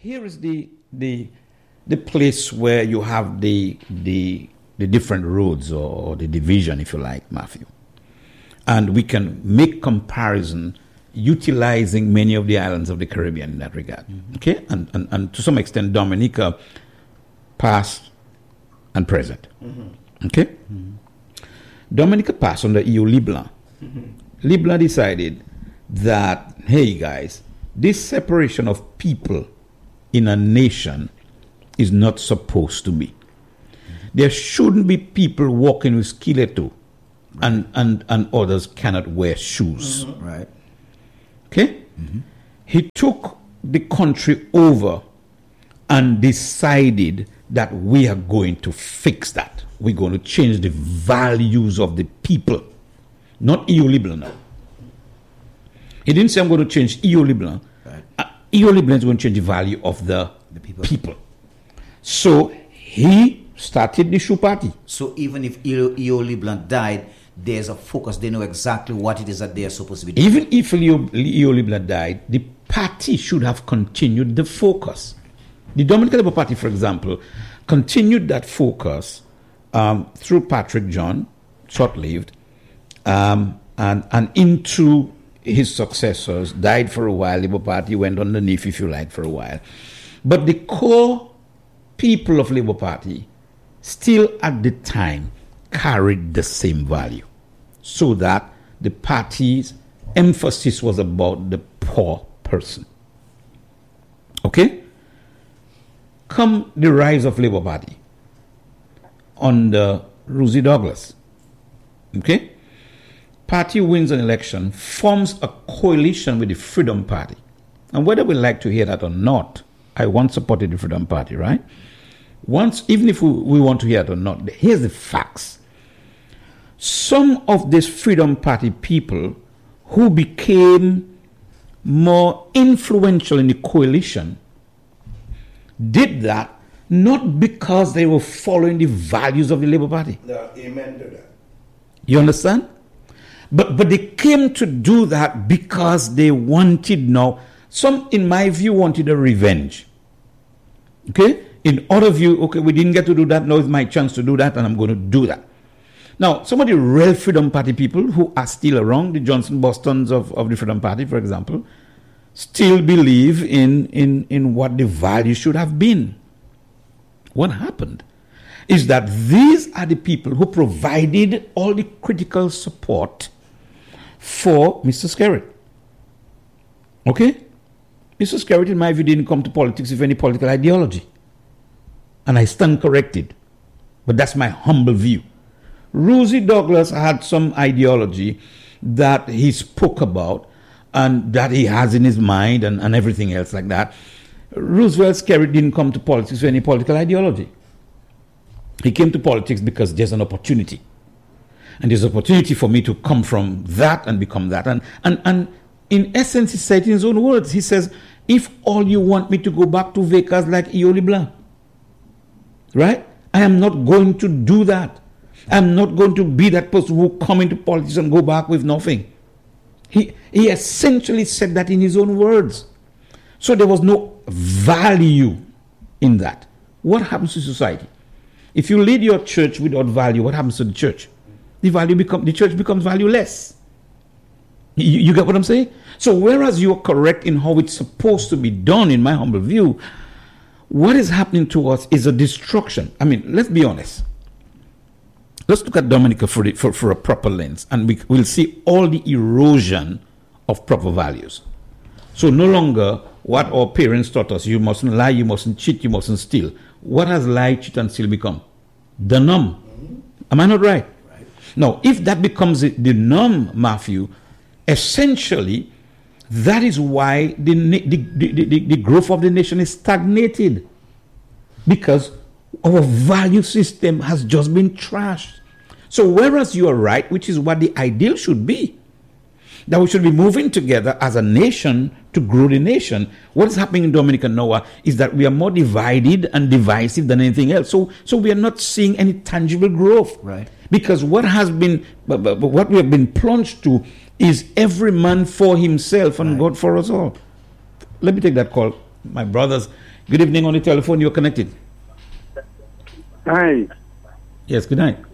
here is the place where you have the different roads or the division, if you like, Matthew. And we can make comparison utilizing many of the islands of the Caribbean in that regard. Mm-hmm. Okay? And to some extent, Dominica, past and present. Mm-hmm. Okay? Mm-hmm. Dominica passed under EU Leblanc. Mm-hmm. Leblanc decided that, hey guys, this separation of people in a nation is not supposed to be. Mm-hmm. There shouldn't be people walking with stiletto and others cannot wear shoes. Mm-hmm. Right. Okay? Mm-hmm. He took the country over and decided that we are going to fix that. We're going to change the values of the people. Not EU Leblanc now. He didn't say I'm going to change EU Leblanc. Right. EU Leblanc is going to change the value of the people. So he started the shoe party. So even if EU Leblanc died, there's a focus. They know exactly what it is that they are supposed to be doing. Even if EU Leblanc died, the party should have continued the focus. The Dominican Labour Party, for example, continued that focus through Patrick John, short-lived, and into his successors. Died for a while. Labour Party went underneath, if you like, for a while. But the core people of Labour Party still at the time carried the same value, so that the party's emphasis was about the poor person. Okay? Come the rise of Labour Party under Rosie Douglas. Okay? Party wins an election, forms a coalition with the Freedom Party. And whether we like to hear that or not, I once supported the Freedom Party, right? Even if we want to hear it or not, here's the facts. Some of these Freedom Party people who became more influential in the coalition did that not because they were following the values of the Labour Party. No, amen to that. You understand? But they came to do that because they wanted some, in my view, wanted a revenge. Okay? In other view, okay, we didn't get to do that, now it's my chance to do that, and I'm going to do that. Now, some of the real Freedom Party people who are still around, the Johnson Bostons of the Freedom Party, for example, still believe in what the value should have been. What happened is that these are the people who provided all the critical support for Mr. Skerrit. Okay? Mr. Skerrit, in my view, didn't come to politics with any political ideology. And I stand corrected. But that's my humble view. Rosie Douglas had some ideology that he spoke about and that he has in his mind and everything else like that. Roosevelt Skerrit didn't come to politics with any political ideology. He came to politics because there's an opportunity. And there's an opportunity for me to come from that and become that. And in essence, he said in his own words, he says, if all you want me to go back to Vekas like EU Leblanc, right? I am not going to do that. I'm not going to be that person who come into politics and go back with nothing. He essentially said that in his own words. So there was no value in that. What happens to society? If you lead your church without value, what happens to the church? The church becomes valueless. You get what I'm saying? So whereas you're correct in how it's supposed to be done, in my humble view, what is happening to us is a destruction. I mean, let's be honest. Let's look at Dominica for a proper lens, and we'll see all the erosion of proper values. So no longer what our parents taught us, you mustn't lie, you mustn't cheat, you mustn't steal. What has lie, cheat, and steal become? The norm. Mm-hmm. Am I not right? Right. Now, if that becomes the norm, Matthew, essentially, that is why the growth of the nation is stagnated. Because our value system has just been trashed. So whereas you are right, which is what the ideal should be, that we should be moving together as a nation to grow the nation. What is happening in Dominica now is that we are more divided and divisive than anything else. So we are not seeing any tangible growth. Right. Because what we have been plunged to is every man for himself and God for us all. Let me take that call. My brothers, Good evening on the telephone. You're connected. Hi. Yes, good night.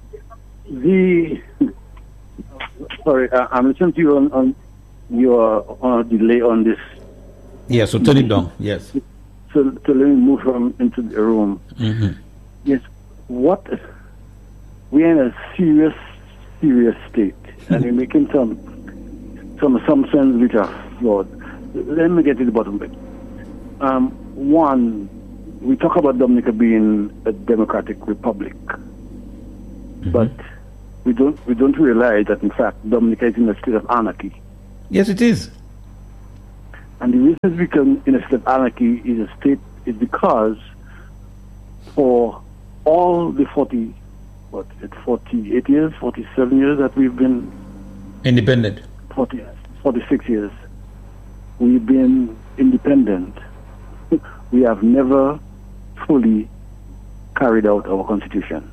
Sorry, I'm listening to you on your delay on this. Yeah, so turn it down. Yes. So let me move from into the room. Mm-hmm. Yes. We're in a serious state, and we're making some assumptions which are flawed. Let me get to the bottom of it. One, we talk about Dominica being a democratic republic, but we don't realize that in fact Dominica is in a state of anarchy. Yes, it is. And the reason it's become in a state of anarchy is because for all the 48 years, 47 years that we've been independent, 46 years, we've been independent. We have never fully carried out our constitution.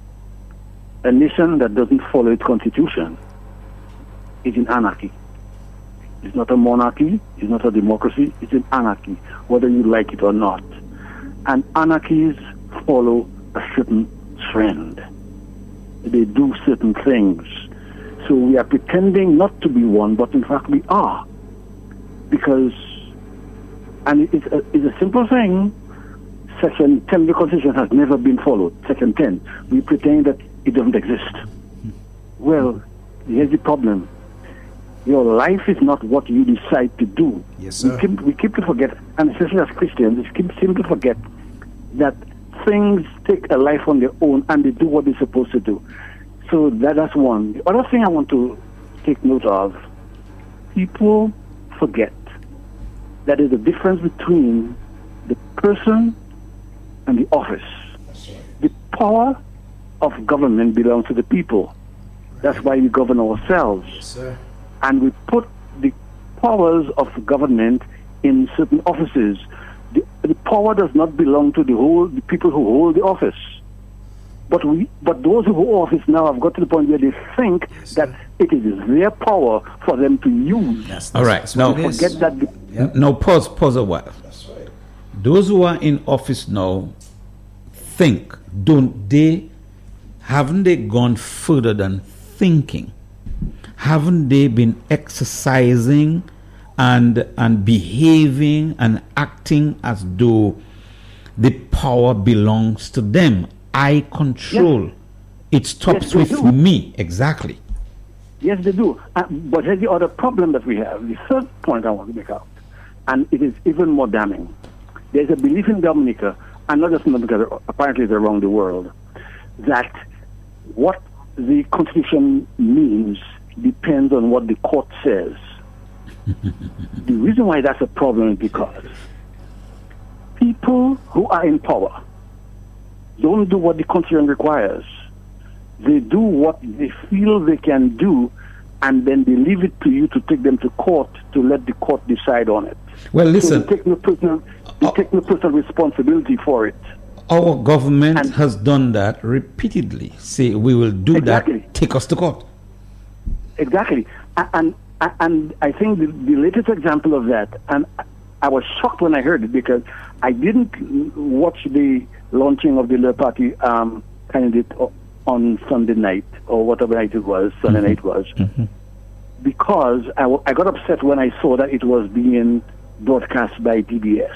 A nation that doesn't follow its constitution is in anarchy. It's not a monarchy, it's not a democracy, it's an anarchy, whether you like it or not. And anarchies follow a certain trend. They do certain things. So we are pretending not to be one, but in fact we are. Because, and it's a simple thing, Section 10 of the Constitution has never been followed. Section 10, we pretend that it doesn't exist. Well, here's the problem. Your life is not what you decide to do. Yes, sir. We keep to forget, and especially as Christians, we seem to forget that things take a life on their own and they do what they're supposed to do. So that's one. The other thing I want to take note of, people forget that there's a difference between the person and the office. The power of government belongs to the people. That's why we govern ourselves. Yes, sir. And we put the powers of government in certain offices. The power does not belong to the people who hold the office. But those who hold office now have got to the point where they think that it is their power for them to use. All right. Now, forget that. Now, pause a while. That's right. Those who are in office now think, haven't they gone further than thinking? Haven't they been exercising and behaving and acting as though the power belongs to them? I control. Yes. It stops Yes, with they do. me. Exactly. Yes, they do. But here's the other problem that we have. The third point I want to make out, and it is even more damning. There's a belief in Dominica, and not just in Dominica, apparently it's around the world, that what the Constitution means depends on what the court says. The reason why that's a problem is because people who are in power don't do what the Constitution requires. They do what they feel they can do, and then they leave it to you to take them to court to let the court decide on it. Well, listen. So they take no personal responsibility for it. Our government has done that repeatedly. Say, we will do that, take us to court. Exactly. And I think the latest example of that, and I was shocked when I heard it because I didn't watch the launching of the Labour Party candidate on Sunday night, or whatever night it was, Sunday night was, because I got upset when I saw that it was being broadcast by DBS.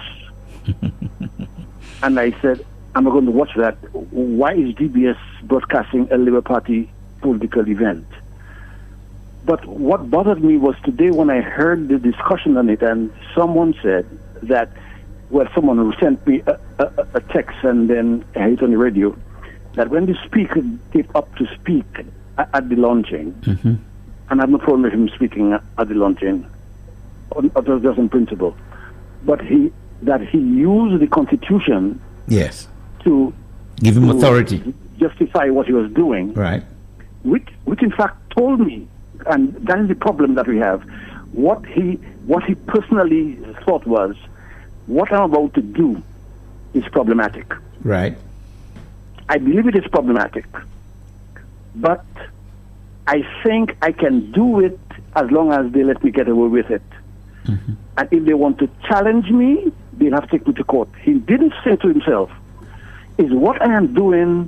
And I said, I'm not going to watch that. Why is DBS broadcasting a Labour Party political event? But what bothered me was today when I heard the discussion on it, and someone said that, well, someone who sent me a text and then I heard it on the radio, that when the speaker came up to speak at the launching, and I have no problem with him speaking at the launching, or just in principle, but he used the Constitution to give him authority, justify what he was doing, right? Which in fact told me, and that is the problem that we have. What he personally thought was, what I'm about to do is problematic. Right. I believe it is problematic, but I think I can do it as long as they let me get away with it. And if they want to challenge me, they'll have to take me to court. He didn't say to himself, is what I am doing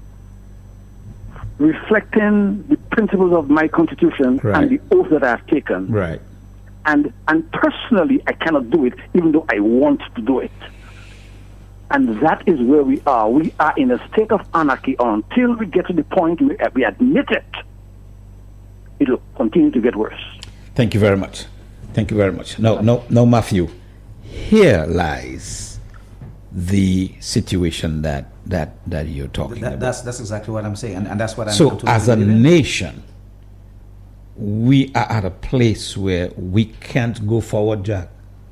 reflecting the principles of my constitution and the oath that I have taken? Right. And personally, I cannot do it, even though I want to do it. And that is where we are. We are in a state of anarchy until we get to the point where we admit it. It will continue to get worse. Thank you very much. Thank you very much. No, Matthew. Here lies the situation that you're talking about. That's exactly what I'm saying, and that's what I'm. So, as a nation, we are at a place where we can't go forward, Jack.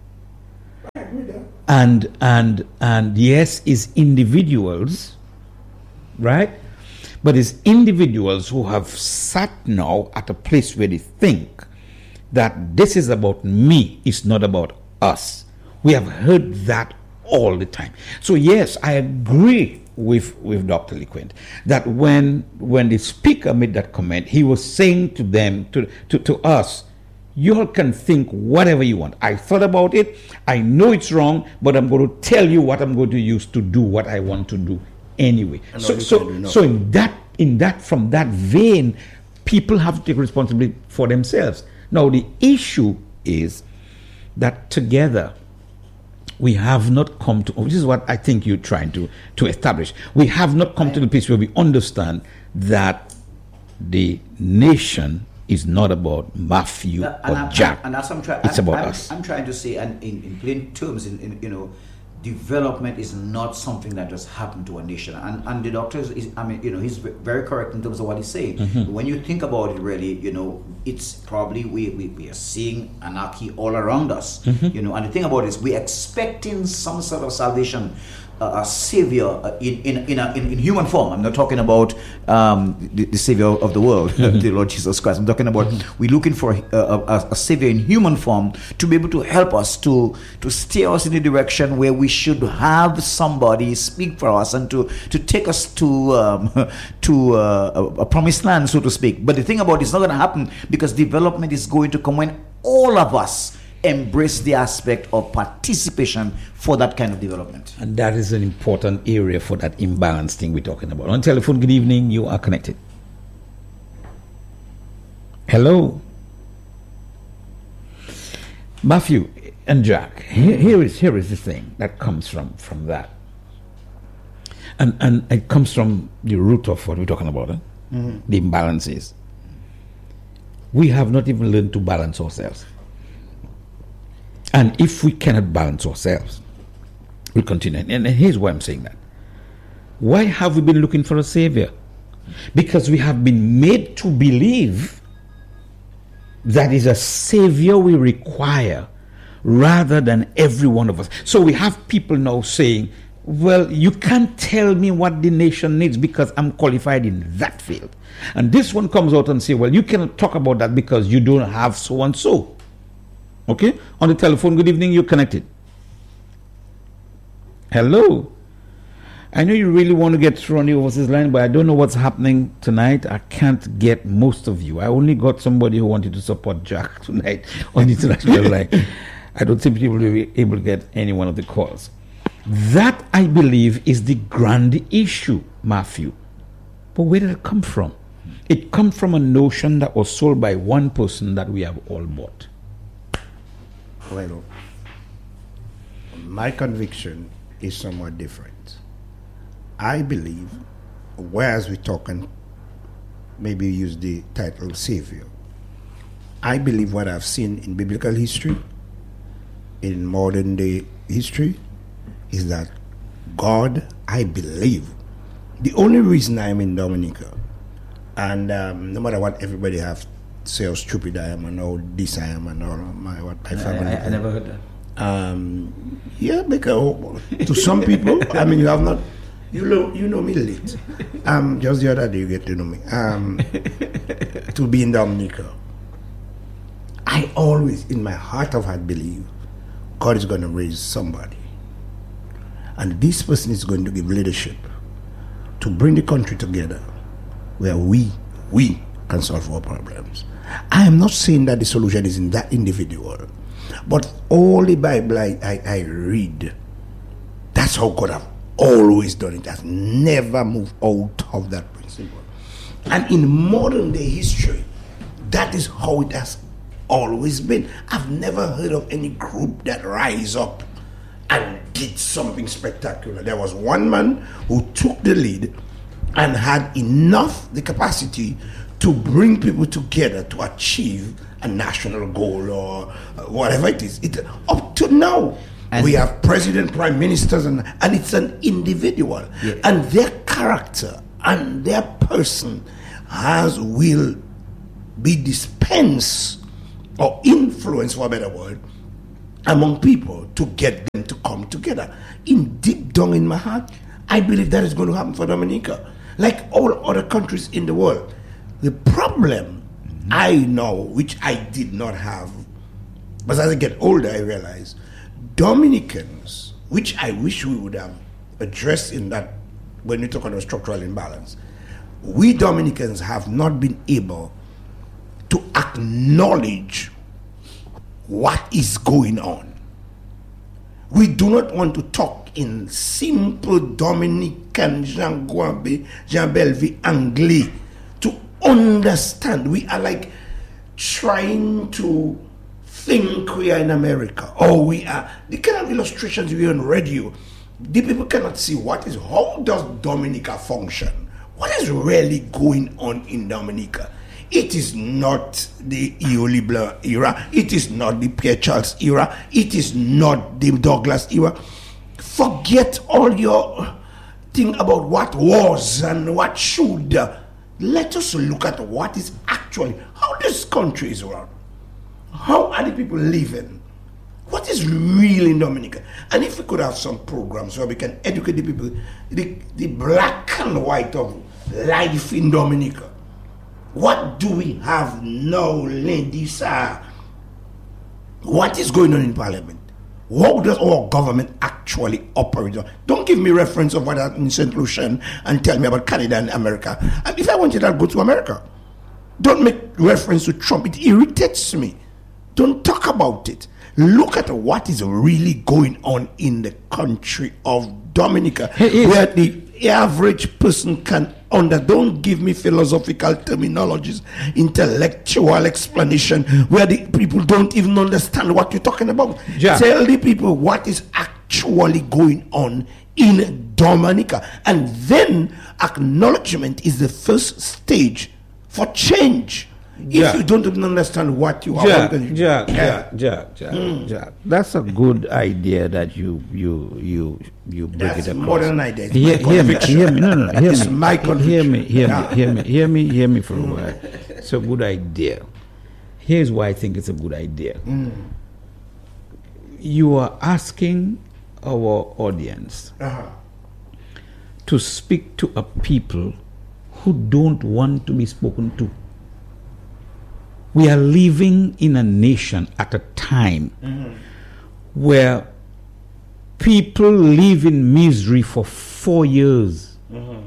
And yes, it's individuals, right? But it's individuals who have sat now at a place where they think that this is about me, it's not about us. We have heard that all the time. So yes, I agree with Dr. LeQuint that when the speaker made that comment, he was saying to them, to us, you all can think whatever you want. I thought about it. I know it's wrong, but I'm going to tell you what I'm going to use to do what I want to do anyway. So in that from that vein, people have to take responsibility for themselves. Now the issue is that together we have not come to, which is what I think you're trying to establish. We have not come to the place where we understand that the nation is not about Matthew or Jack. And that's what it's about us. I'm trying to say, and in plain terms, in development is not something that just happened to a nation. And the doctor he's very correct in terms of what he's saying. Mm-hmm. When you think about it, really, it's probably we are seeing anarchy all around us. Mm-hmm. And the thing about it is we're expecting some sort of salvation, a savior in human form. I'm not talking about the savior of the world, the Lord Jesus Christ. I'm talking about we're looking for a savior in human form to be able to help us to steer us in the direction where we should have somebody speak for us and to take us to a promised land, so to speak. But the thing about it's not going to happen because development is going to come when all of us embrace the aspect of participation for that kind of development. And that is an important area for that imbalance thing we're talking about. On telephone, good evening, you are connected. Hello. Matthew and Jack, here is the thing that comes from that. And it comes from the root of what we're talking about, Mm-hmm. the imbalances. We have not even learned to balance ourselves. And if we cannot balance ourselves, we'll continue. And here's why I'm saying that. Why have we been looking for a savior? Because we have been made to believe that is a savior we require rather than every one of us. So we have people now saying, well, you can't tell me what the nation needs because I'm qualified in that field. And this one comes out and say, well, you cannot talk about that because you don't have so and so. Okay? On the telephone, good evening, you're connected. Hello. I know you really want to get through on the overseas line, but I don't know what's happening tonight. I can't get most of you. I only got somebody who wanted to support Jack tonight on the international line. I don't think people will be able to get any one of the calls. That, I believe, is the grand issue, Matthew. But where did it come from? It comes from a notion that was sold by one person that we have all bought. Well, my conviction is somewhat different. I believe, whereas we're talking, maybe use the title Savior, I believe what I've seen in biblical history, in modern day history, is that God, I believe, the only reason I'm in Dominica, and no matter what everybody have to say how stupid I am and how this I am and all my family. I never heard that. Yeah, because to some people, I mean, you have not, you know me late. Just the other day you get to know me. To be in Dominica, I always, in my heart of heart, believe God is going to raise somebody. And this person is going to give leadership to bring the country together where we can solve our problems. I am not saying that the solution is in that individual, but all the Bible I read, That's how God have always done it. Has never moved out of that principle. And in modern day history, that is how it has always been. I've never heard of any group that rise up and did something spectacular. There was one man who took the lead and had enough the capacity to bring people together to achieve a national goal or whatever it is. Up to now, we have president, prime ministers, and it's an individual. Yeah. And their character and their person will be dispensed or influence, for a better word, among people to get them to come together. In deep down in my heart, I believe that is going to happen for Dominica, like all other countries in the world. The problem I know, which I did not have, but as I get older, I realize Dominicans, which I wish we would have addressed in that when we talk about structural imbalance, we Dominicans have not been able to acknowledge what is going on. We do not want to talk in simple Dominican Jean Guambe, Jean Bellevue Anglais to understand. We are like trying to think we are in America, or we are the kind of illustrations we on radio. The people cannot see how does Dominica function? What is really going on in Dominica? It is not the Eole Blanc era. It is not the Pierre Charles era. It is not the Douglas era. Forget all your thing about what was and what should. Let us look at what is actually, how this country is run. How are the people living? What is real in Dominica? And if we could have some programs where we can educate the people, the black and white of life in Dominica. What do we have now, ladies? What is going on in Parliament? How does our government actually operate? Don't give me reference of what happened in St. Lucian and tell me about Canada and America. And if I wanted, I'll go to America. Don't make reference to Trump. It irritates me. Don't talk about it. Look at what is really going on in the country of Dominica, where the average person can don't give me philosophical terminologies, intellectual explanation, where the people don't even understand what you're talking about. Yeah. Tell the people what is actually going on in Dominica. And then acknowledgement is the first stage for change. Yeah. If you don't even understand what you are organizing. Jack. That's a good idea that you break That's it a across. modern idea. Hear me. No. It's my conviction. Hear me for a while. It's a good idea. Here's why I think it's a good idea. You are asking our audience to speak to a people who don't want to be spoken to. We are living in a nation at a time where people live in misery for 4 years.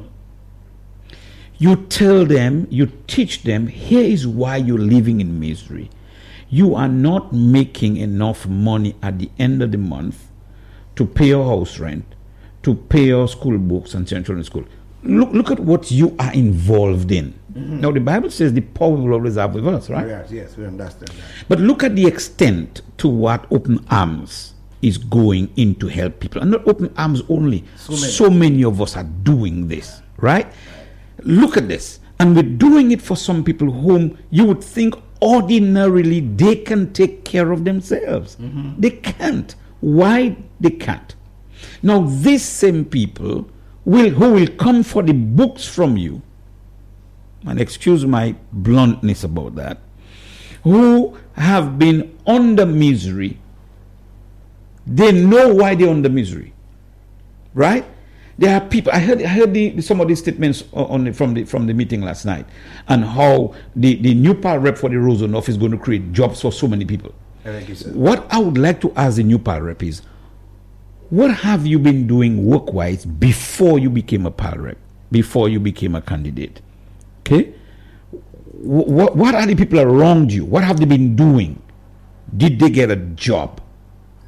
You tell them, you teach them, here is why you're living in misery. You are not making enough money at the end of the month to pay your house rent, to pay your school books and send children to school. Look at what you are involved in. Now, the Bible says the power will always have with us, right? Yes, we understand that. But look at the extent to what Open Arms is going in to help people. And not Open Arms only. So many of us are doing this, right? Look at this. And we're doing it for some people whom you would think ordinarily they can take care of themselves. They can't. Why they can't? Now, these same people who will come for the books from you, and excuse my bluntness about that, who have been under misery, they know why they're under misery, right? There are people. I heard some of these statements from the meeting last night, and how the new PAL rep for the Roseland office is going to create jobs for so many people. What I would like to ask the new PAL rep is, what have you been doing work-wise before you became a PAL rep, before you became a candidate? Okay? What are the people around you? What have they been doing? Did they get a job?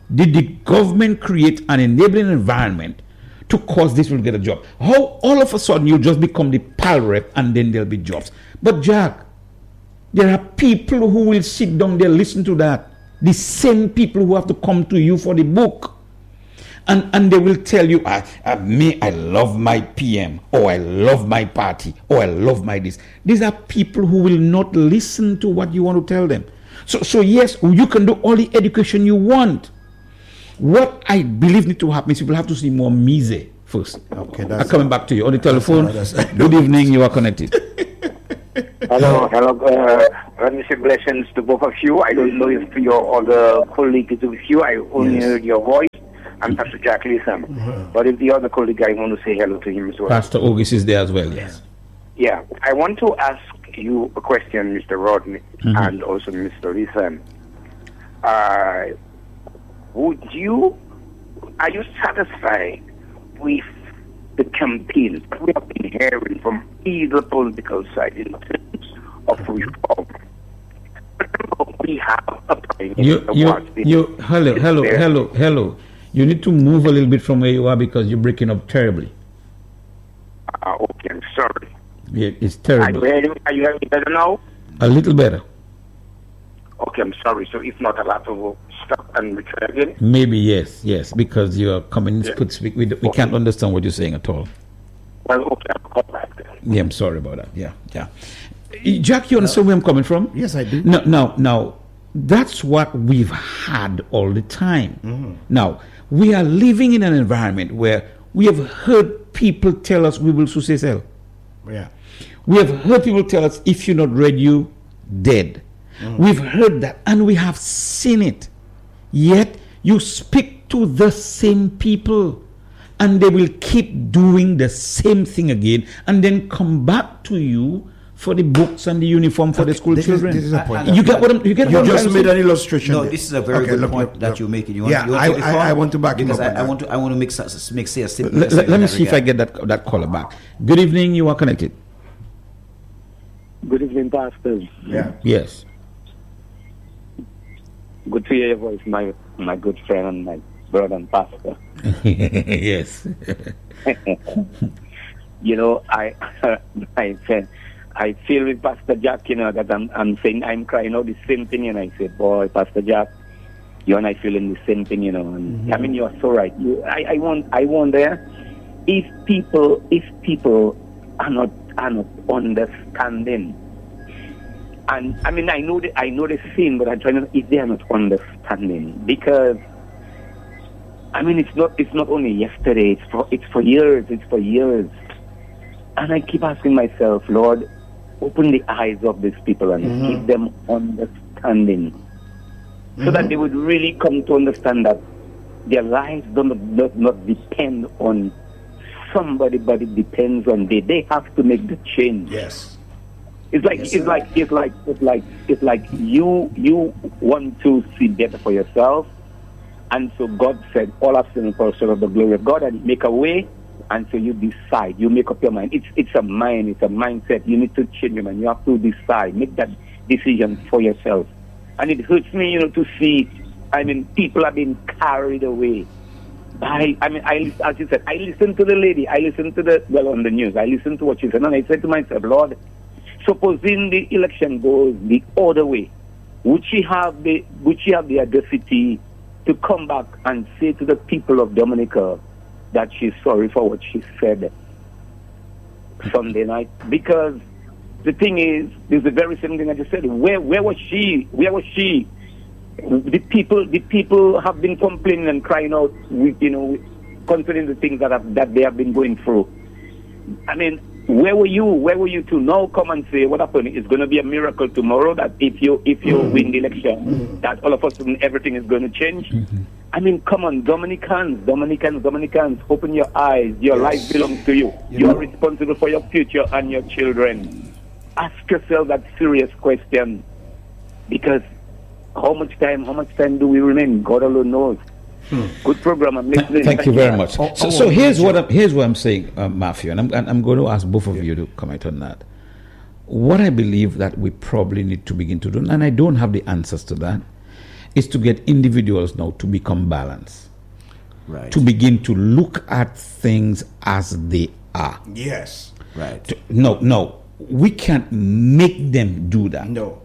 did the government create an enabling environment to cause this will get a job? How all of a sudden you just become the PAL rep and then there'll be jobs? But Jack, there are people who will sit down there, listen to that. The same people who have to come to you for the book. And they will tell you, I love my PM, or I love my party, or I love my this. These are people who will not listen to what you want to tell them. So yes, you can do all the education you want. What I believe need to happen is people have to see more Mise first. Okay, I'm coming back to you on the telephone. Good evening, you are connected. Hello. Mr. Blessings to both of you. I don't know if your other colleague is with you. I only heard your voice. I'm Pastor Jack Latham. But if the other colleague, I want to say hello to him as well. Pastor August is there as well, yes. Yeah. I want to ask you a question, Mr. Rodney, and also Mr. Latham. Are you satisfied with the campaign we have been hearing from either political side in terms of reform? We have a hello. You need to move a little bit from where you are because you're breaking up terribly. Okay, I'm sorry. Yeah, it's terrible. Are you hearing me better now? A little better. Okay, I'm sorry. So if not, I'll have to stop and retry again. Maybe yes, because you're coming. We can't understand what you're saying at all. Well, okay, I'll call back then. Yeah, I'm sorry about that. Yeah. Jack, you understand where I'm coming from? Yes, I do. Now, that's what we've had all the time. Now, we are living in an environment where we have heard people tell us we will success. Yeah. We have heard people tell us if you're not ready, you dead. We've heard that and we have seen it. Yet you speak to the same people and they will keep doing the same thing again and then come back to you for the books and the uniform for the school children. This is a point. You get what I'm You just made an illustration. No, there. this is a very good point that you're making. I want to back him up. I want to say a simple. Let me see if I get that caller back. Good evening, you are connected. Good evening, pastors. Yeah. Yes. Good to hear your voice, my good friend and my brother and pastor. Yes. You know, I feel with Pastor Jack, you know, that I'm saying I'm crying out the same thing, and I said, boy, Pastor Jack, you and I feeling the same thing, you know. And I mean, you're so right. I wonder if people are not understanding. And I mean, I know the thing, but I'm trying to, if they are not understanding, because I mean, it's not only yesterday. It's for years. And I keep asking myself, Lord, open the eyes of these people and give them understanding, so that they would really come to understand that their lives do not depend on somebody, but it depends on they. They have to make the change. Yes. It's like you want to see better for yourself, and so God said, "All have sinned and fall short of the glory of God," and make a way. And so you decide, you make up your mind. It's a mind, it's a mindset. You need to change your mind. You have to decide, make that decision for yourself. And it hurts me, you know, to see. I mean, people are being carried away. As you said, I listened to the lady. I listened to on the news. I listened to what she said, and I said to myself, Lord, supposing the election goes the other way, would she have the audacity to come back and say to the people of Dominica that she's sorry for what she said Sunday night? Because the thing is, there's the very same thing I just said. Where was she? The people have been complaining and crying out, concerning the things that they have been going through. I mean, where were you to now come and say what happened? It's going to be a miracle tomorrow that if you win the election, that all of a sudden everything is going to change. I mean, come on, Dominicans, open your eyes. Your life belongs to you. You are responsible for your future and your children. Ask yourself that serious question, because how much time do we remain? God alone knows. Good program. I'm listening. Thank you very much. So here's what I'm saying, Matthew, and I'm going to ask both of you to comment on that. What I believe that we probably need to begin to do, and I don't have the answers to that, is to get individuals now to become balanced, Right. to begin to look at things as they are. Yes. Right. No, we can't make them do that. No.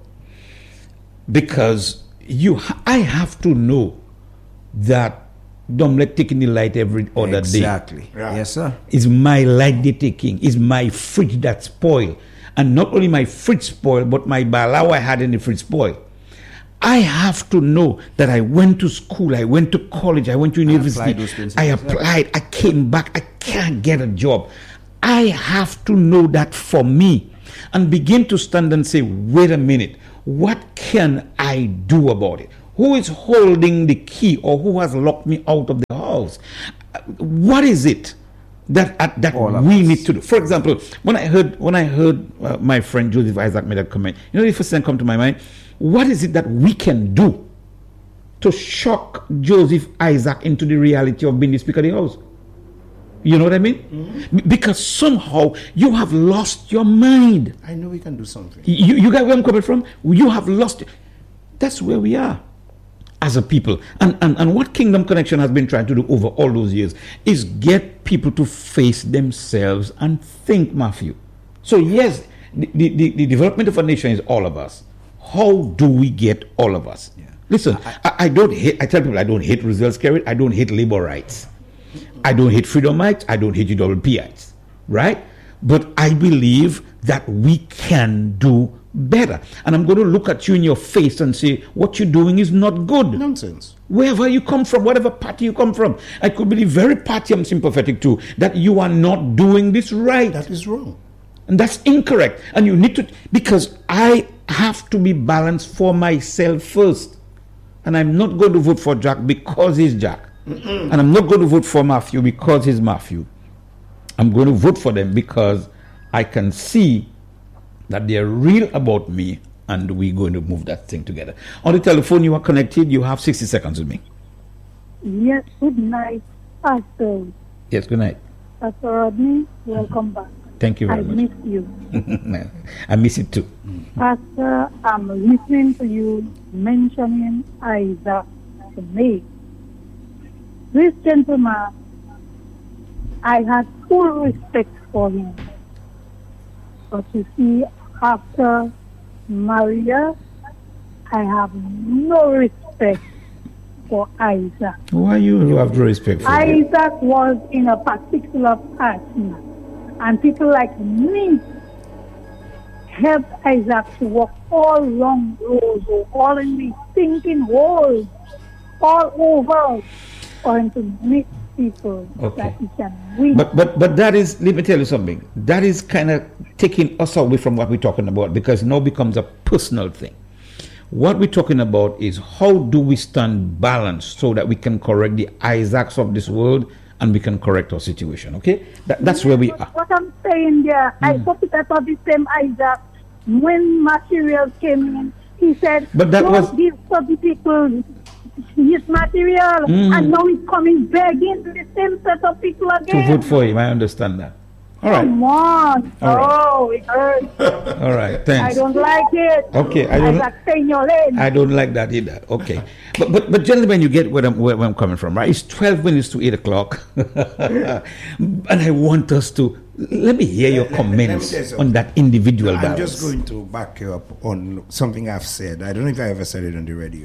Because I have to know that don't let taking the light every other Exactly. day. Right. Yes, sir. Is my light they taking? Is my fridge that spoiled? And not only my fridge spoiled, but my balawa I had in the fridge spoiled. I have to know that I went to school, I went to college, I went to university, applied those principles, I yeah. applied, I came back, I can't get a job. I have to know that for me and begin to stand and say, wait a minute, what can I do about it? Who is holding the key or who has locked me out of the house? What is it that All of we us. need to do? For example, when I heard my friend Joseph Isaac made that comment, you know, the first thing that come to my mind, what is it that we can do to shock Joseph Isaac into the reality of being the Speaker of the House? You know what I mean? Because somehow you have lost your mind. I know we can do something. You get where I'm coming from? You have lost it. That's where we are as a people. And what Kingdom Connection has been trying to do over all those years is get people to face themselves and think, Matthew. So yes, the development of a nation is all of us. How do we get all of us? Yeah. Listen, I don't hate, I tell people I don't hate results carried, I don't hate labor rights. I don't hate freedomites, I don't hate UWPites, right? But I believe that we can do better. And I'm going to look at you in your face and say, what you're doing is not good. Nonsense. Wherever you come from, whatever party you come from, I could be the very party I'm sympathetic to, that you are not doing this right. That is wrong. And that's incorrect. And you need to, because I have to be balanced for myself first. And I'm not going to vote for Jack because he's Jack. And I'm not going to vote for Matthew because he's Matthew. I'm going to vote for them because I can see that they're real about me and we're going to move that thing together. On the telephone, you are connected. You have 60 seconds with me. Yes, good night, Pastor. Yes, good night. Pastor Rodney, welcome back. Thank you very I much. miss you. I miss it too. Pastor, I'm listening to you mentioning Isaac to me. This gentleman, I had full respect for him. But you see, after Maria, I have no respect for Isaac. Why you have no respect for him? Isaac was in a particular party, and people like me helped Isaac to walk all wrong roads, or all in the thinking holes, all over, for him to meet people that he can win. But that is, let me tell you something. That is kind of taking us away from what we're talking about, because now becomes a personal thing. What we're talking about is how do we stand balanced so that we can correct the Isaacs of this world and we can correct our situation, okay? That's where we are. What I'm saying there, I thought it about the same Isaac. When materials came in, he said, But that don't was- give some people his material, and now he's coming begging to the same set of people To again. vote for him, I understand that. All right, Come on. All right. Oh, it hurts. all right, I thanks. don't like it. Okay, I don't- Isaac, stay in your lane. I don't like that either. Okay, but gentlemen, you get where I'm coming from, right? It's 12 minutes to 8 o'clock, and I want us to let me hear your Let me comments tell you on that individual I'm balance. just going to back you up on something I've said. I don't know if I ever said it on the radio.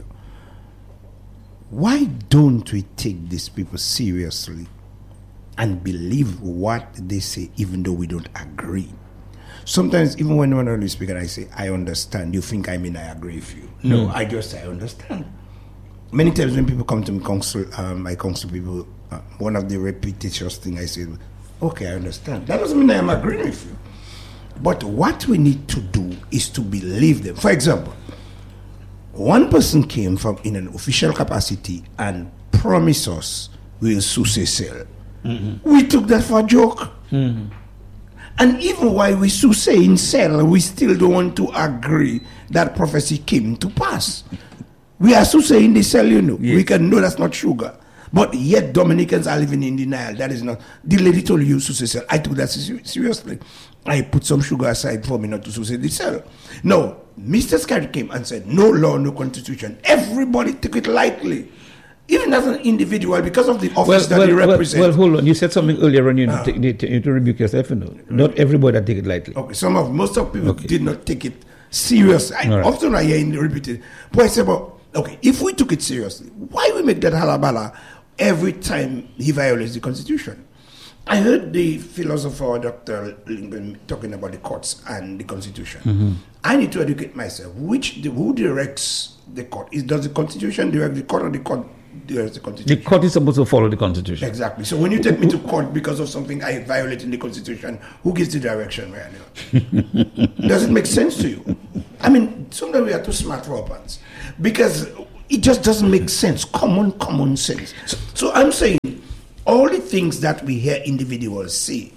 Why don't we take these people seriously and believe what they say, even though we don't agree? Sometimes, even when one of the speaker, I say, I understand. You think I mean I agree with you? No, I just say I understand. Many times when people come to me, I counsel people, one of the repetitious things I say, okay, I understand. That doesn't mean I am agreeing with you. But what we need to do is to believe them. For example, one person came from in an official capacity and promised us we'll sell. We took that for a joke. And even while we saying sell, we still don't want to agree that prophecy came to pass. We are saying they sell, you know. Yes. We can know that's not sugar. But yet Dominicans are living in denial. That is not. The lady told you suicide cell. I took that seriously. I put some sugar aside for me not to suicide the cell. No, Mr. Scarrett came and said, no law, no constitution. Everybody took it lightly. Even as an individual, because of the office that you represent. Well, hold on. You said something earlier on. You need to rebuke yourself. Not everybody take it lightly. Okay, most of people did not take it seriously. Often I hear in the repeated. But I say, if we took it seriously, why we make that halabala every time he violates the Constitution? I heard the philosopher Dr. Lincoln talking about the courts and the Constitution. Mm-hmm. I need to educate myself. Who directs the court? Does the Constitution direct the court, or the court directs the Constitution? The court is supposed to follow the Constitution. Exactly. So when you take me to court because of something I violate in the Constitution, who gives the direction where I know? Does it make sense to you? I mean, sometimes we are too smart for our pants because it just doesn't make sense. Common sense. So I'm saying all the things that we hear individuals say,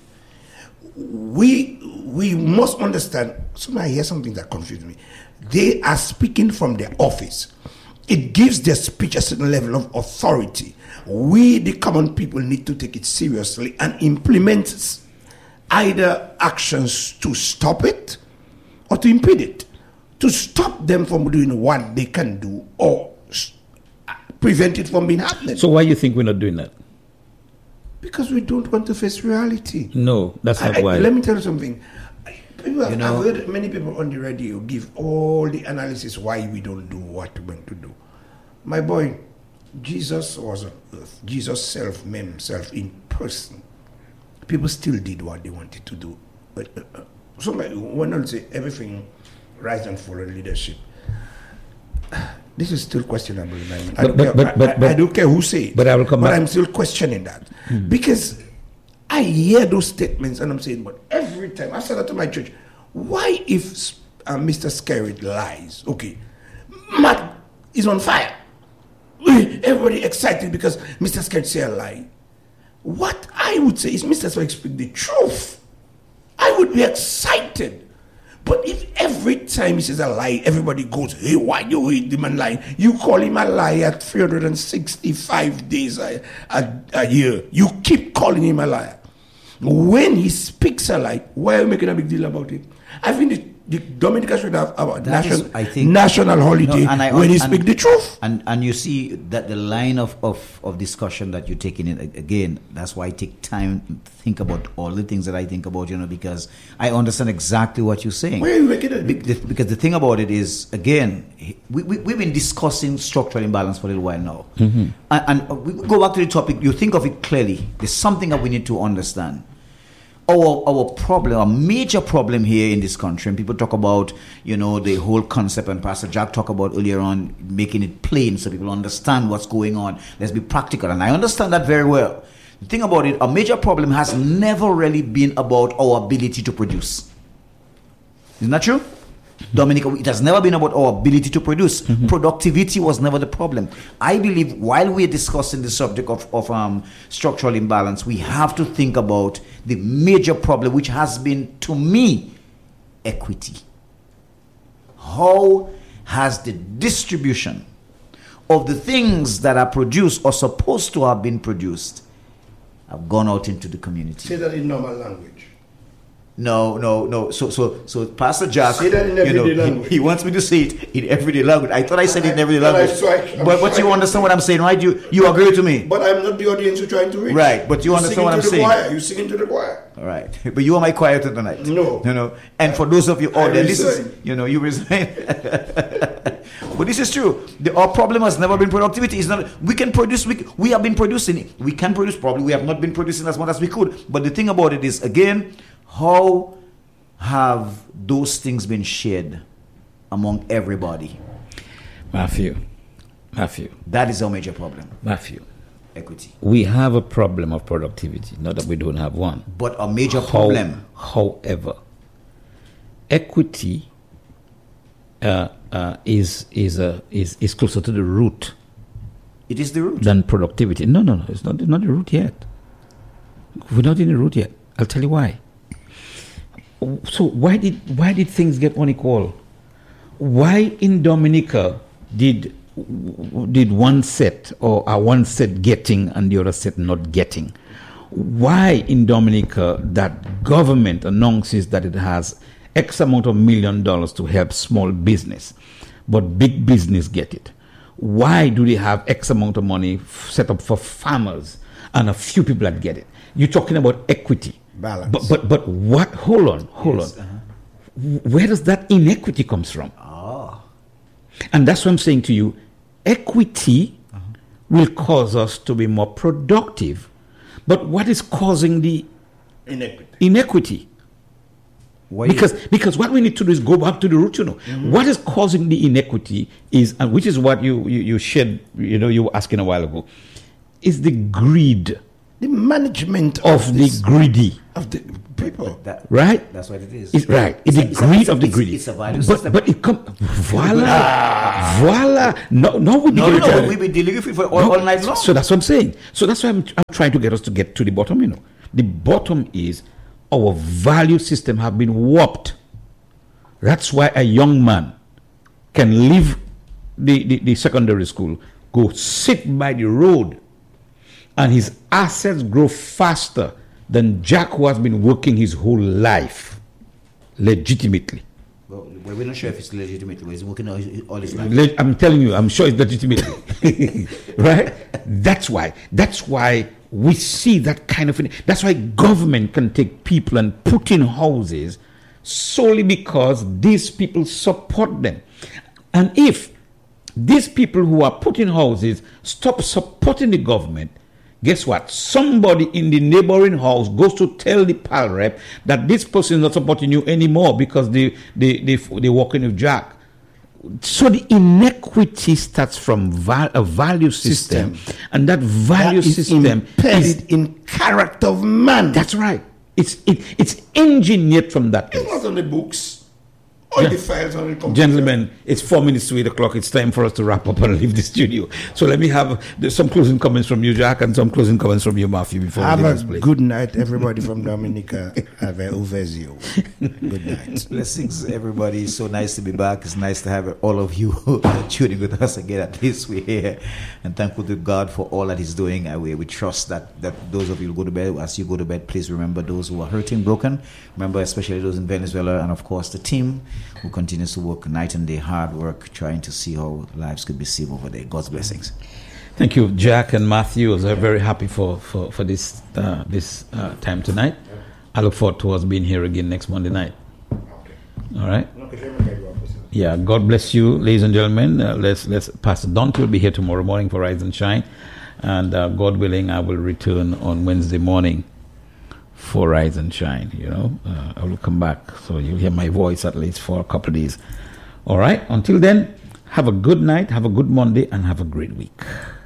we must understand. Sometimes I hear something that confuses me. They are speaking from their office. It gives their speech a certain level of authority. We, the common people, need to take it seriously and implement either actions to stop it or to impede it, to stop them from doing what they can do or prevent it from being happening. So why do you think we're not doing that? Because we don't want to face reality. No, that's not why. Let me tell you something. I've heard many people on the radio give all the analysis why we don't do what we're going to do. My boy, Jesus was on earth. Jesus self-made himself in person. People still did what they wanted to do. But somebody, when I say everything rise and fall in leadership, this is still questionable in my mind. I don't care who say it. But I will come back. But I'm still questioning that. Because I hear those statements and I'm saying, but every time, I said that to my church, why if Mr. Scarrett lies? Okay, Matt is on fire. Everybody excited because Mr. Scarrett said a lie. What I would say is Mr. Scarrett speak the truth. I would be excited. But if every time he says a lie, everybody goes, hey, why you hate the man lying? You call him a liar 365 days a year. You keep calling him a liar. When he speaks a lie, why are you making a big deal about it? I think the Dominica should have a national holiday when he speaks the truth. And you see that the line of discussion that you're taking in, again, that's why I take time to think about all the things that I think about, because I understand exactly what you're saying. Where are you making it? Because the thing about it is, again, we've been discussing structural imbalance for a little while now. Mm-hmm. And we go back to the topic, you think of it clearly. There's something that we need to understand. Our problem, our major problem here in this country, and people talk about, the whole concept, and Pastor Jack talked about earlier on, making it plain so people understand what's going on. Let's be practical, and I understand that very well. The thing about it, our major problem has never really been about our ability to produce. Isn't that true? Dominica, it has never been about our ability to produce. Mm-hmm. Productivity was never the problem. I believe while we're discussing the subject of structural imbalance, we have to think about the major problem, which has been, to me, equity. How has the distribution of the things that are produced or supposed to have been produced have gone out into the community? Say that in normal language. No. So Pastor Jack, say that in everyday language. He wants me to say it in everyday language. I thought I said it in everyday language. But you understand what I'm saying, right? You agree with me? But I'm not the audience you're trying to reach. Right, but you understand what I'm saying. You're singing to the choir. All right. But you are my choir tonight. No. And for those of you out there, you resign. But this is true. Our problem has never been productivity. It's not. We can produce. We have been producing. We can produce. Probably we have not been producing as much as we could. But the thing about it is, again, how have those things been shared among everybody? Matthew. That is our major problem. Matthew. Equity. We have a problem of productivity. Not that we don't have one. But a major problem. However, equity is closer to the root. It is the root than productivity. No. It's not the root yet. We're not in the root yet. I'll tell you why. So why did things get unequal? Why in Dominica did did one set or are one set getting and the other set not getting? Why in Dominica that government announces that it has X amount of $1 million to help small business, but big business get it? Why do they have X amount of money set up for farmers and a few people that get it? You're talking about equity. Balance. But what? Hold on. Where does that inequity comes from? And that's what I'm saying to you. Equity will cause us to be more productive. But what is causing the inequity? Because what we need to do is go back to the root, What is causing the inequity is, and which is what you shared, you were asking a while ago, is the greed. The management of the greedy. Of the people. Right? That's what it is. It's right. It's the greed of the greedy. It's a value system. But it comes. Voila. No, we be dealing with it for all night long. So that's what I'm saying. So that's why I'm trying to get us to get to the bottom, The bottom is our value system have been warped. That's why a young man can leave the secondary school, go sit by the road, and his assets grow faster than Jack, who has been working his whole life legitimately. Well, we're not sure if it's legitimate, but he's working all his life. I'm telling you, I'm sure it's legitimately. Right? That's why we see that kind of... That's why government can take people and put in houses solely because these people support them. And if these people who are put in houses stop supporting the government, guess what? Somebody in the neighboring house goes to tell the PAL rep that this person is not supporting you anymore because they working with Jack. So the inequity starts from a value system, and that value system is in character of man. That's right. It's engineered from that place. It's not on the books. All the files on the computer. Gentlemen, it's 4 minutes to 8 o'clock. It's time for us to wrap up and leave the studio. So let me have some closing comments from you, Jack, and some closing comments from you, Matthew, before we leave this place. Good night, everybody from Dominica. Have a uvezio. Good night. Blessings, everybody. It's so nice to be back. It's nice to have all of you tuning with us again. At least we're here. And thankful to God for all that He's doing. We trust that those of you who go to bed, as you go to bed, please remember those who are hurting, broken. Remember especially those in Venezuela, and of course the team who continues to work night and day, hard work, trying to see how lives could be saved over there. God's blessings. Thank you, Jack and Matthew. I was very happy for this time tonight. I look forward to us being here again next Monday night. All right? Yeah, God bless you, ladies and gentlemen. Let's Pastor Dante will be here tomorrow morning for Rise and Shine. And God willing, I will return on Wednesday morning for Rise and Shine. I will come back, so you'll hear my voice at least for a couple of days. All right, until then, have a good night, have a good Monday, and have a great week.